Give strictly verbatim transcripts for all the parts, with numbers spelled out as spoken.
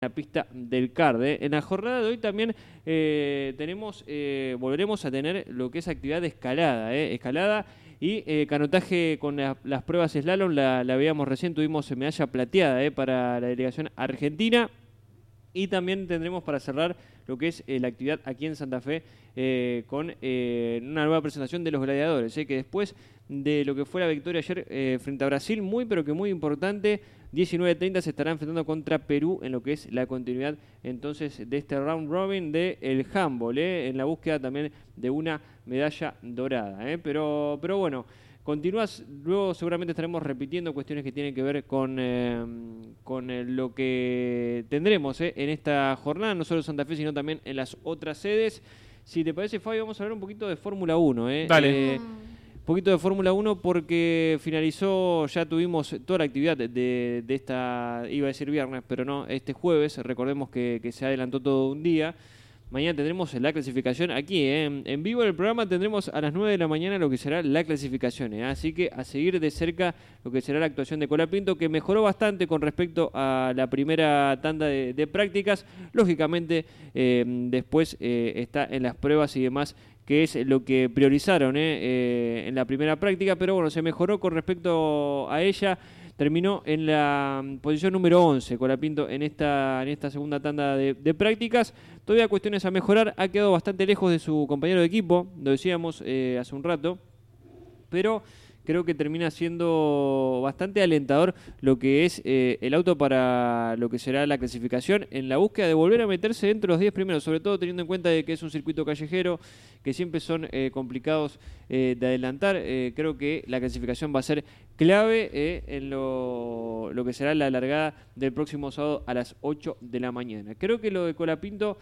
la pista del Card. ¿eh? En la jornada de hoy también eh, tenemos, eh, volveremos a tener lo que es actividad de escalada, ¿eh? escalada y eh, canotaje con la, las pruebas slalom, la, la veíamos recién, tuvimos medalla plateada ¿eh? para la delegación argentina. Y también tendremos para cerrar lo que es eh, la actividad aquí en Santa Fe eh, con eh, una nueva presentación de los gladiadores, eh, que después de lo que fue la victoria ayer eh, frente a Brasil, muy pero que muy importante, diecinueve treinta se estará enfrentando contra Perú en lo que es la continuidad entonces de este round robin del handball, eh, en la búsqueda también de una medalla dorada. Eh, pero, pero bueno... Continúas, luego seguramente estaremos repitiendo cuestiones que tienen que ver con, eh, con eh, lo que tendremos eh, en esta jornada, no solo en Santa Fe, sino también en las otras sedes. Si te parece, Fabio, vamos a hablar un poquito de Fórmula uno. Eh. Dale. Eh, un poquito de Fórmula uno porque finalizó, ya tuvimos toda la actividad de, de, de esta, iba a decir viernes, pero no, este jueves, recordemos que, que se adelantó todo un día. Mañana tendremos la clasificación aquí, ¿eh? en, en vivo en el programa tendremos a las nueve de la mañana lo que será la clasificación, ¿eh? así que a seguir de cerca lo que será la actuación de Colapinto, que mejoró bastante con respecto a la primera tanda de, de prácticas, lógicamente eh, después eh, está en las pruebas y demás, que es lo que priorizaron ¿eh? Eh, en la primera práctica, pero bueno, se mejoró con respecto a ella. Terminó en la posición número once, Colapinto, en esta, en esta segunda tanda de, de prácticas. Todavía cuestiones a mejorar, ha quedado bastante lejos de su compañero de equipo, lo decíamos eh, hace un rato, pero creo que termina siendo bastante alentador lo que es eh, el auto para lo que será la clasificación, en la búsqueda de volver a meterse dentro de los diez primeros, sobre todo teniendo en cuenta de que es un circuito callejero, que siempre son eh, complicados eh, de adelantar. Eh, creo que la clasificación va a ser clave eh, en lo, lo que será la largada del próximo sábado a las ocho de la mañana. Creo que lo de Colapinto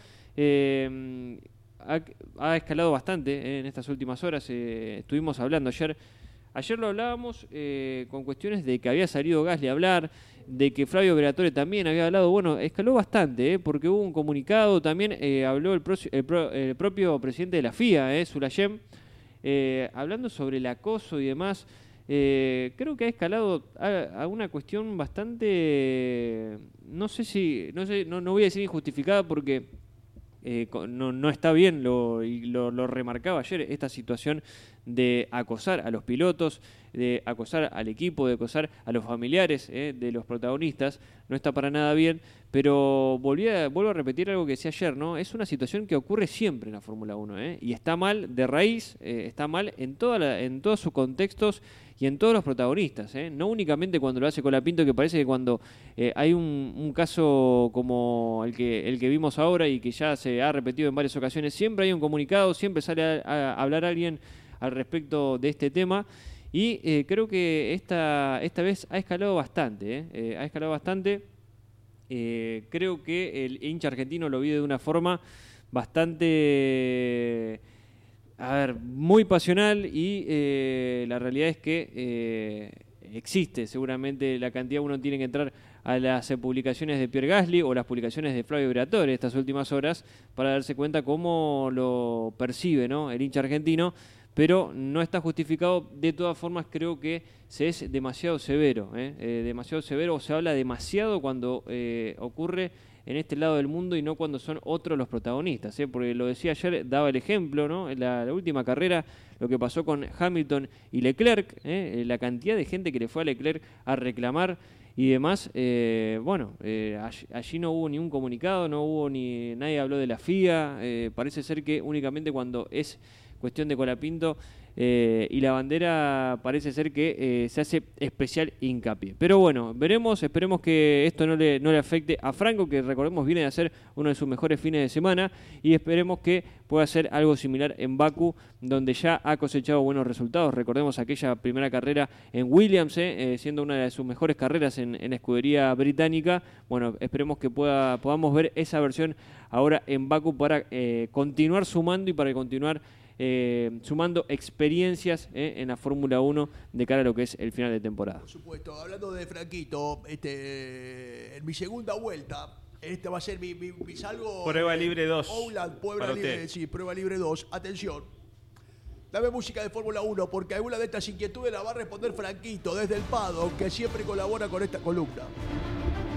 eh, ha, ha escalado bastante eh, en estas últimas horas. Eh, estuvimos hablando ayer Ayer lo hablábamos eh, con cuestiones de que había salido Gasly a hablar, de que Flavio Briatore también había hablado. Bueno, escaló bastante, eh, porque hubo un comunicado, también eh, habló el, pro, el, pro, el propio presidente de la F I A, eh, Sulayem, eh, hablando sobre el acoso y demás. Eh, creo que ha escalado a, a una cuestión bastante, no sé si, no sé, no, no voy a decir injustificada porque Eh, no, no está bien, lo, y lo, lo remarcaba ayer, esta situación de acosar a los pilotos, de acosar al equipo, de acosar a los familiares eh, de los protagonistas, no está para nada bien, pero volví a, vuelvo a repetir algo que decía ayer, ¿no? Es una situación que ocurre siempre en la Fórmula uno, ¿eh? y está mal de raíz, eh, está mal en, toda la, en todos sus contextos y en todos los protagonistas, ¿eh? no únicamente cuando lo hace Colapinto, que parece que cuando eh, hay un, un caso como el que, el que vimos ahora y que ya se ha repetido en varias ocasiones, siempre hay un comunicado, siempre sale a, a hablar alguien al respecto de este tema, y eh, creo que esta, esta vez ha escalado bastante, ¿eh? Eh, ha escalado bastante, eh, creo que el hincha argentino lo vive de una forma bastante... A ver, muy pasional y eh, la realidad es que eh, existe seguramente la cantidad, uno tiene que entrar a las eh, publicaciones de Pierre Gasly o las publicaciones de Flavio Briatore estas últimas horas para darse cuenta cómo lo percibe, ¿no? el hincha argentino, pero no está justificado. De todas formas creo que se es demasiado severo, ¿eh? Eh, demasiado severo, o se habla demasiado cuando eh, ocurre en este lado del mundo y no cuando son otros los protagonistas, ¿eh? porque lo decía ayer, daba el ejemplo, ¿no? en la, la última carrera, lo que pasó con Hamilton y Leclerc, ¿eh? la cantidad de gente que le fue a Leclerc a reclamar y demás. Eh, bueno, eh, allí, allí no hubo ni un comunicado, no hubo ni nadie habló de la F I A, eh, parece ser que únicamente cuando es cuestión de Colapinto eh, y la bandera parece ser que eh, se hace especial hincapié. Pero bueno, veremos, esperemos que esto no le, no le afecte a Franco, que recordemos viene de hacer uno de sus mejores fines de semana, y esperemos que pueda hacer algo similar en Bakú, donde ya ha cosechado buenos resultados. Recordemos aquella primera carrera en Williams, eh, eh, siendo una de sus mejores carreras en, en la escudería británica. Bueno, esperemos que pueda, podamos ver esa versión ahora en Bakú para eh, continuar sumando y para continuar Eh, sumando experiencias eh, en la Fórmula uno de cara a lo que es el final de temporada. Por supuesto, hablando de Franquito, este, en mi segunda vuelta, este va a ser mi, mi, mi salgo... Prueba libre dos. Ouland, prueba libre, sí, prueba libre dos. Atención, dame música de Fórmula uno, porque alguna de estas inquietudes la va a responder Franquito desde el Pado, que siempre colabora con esta columna.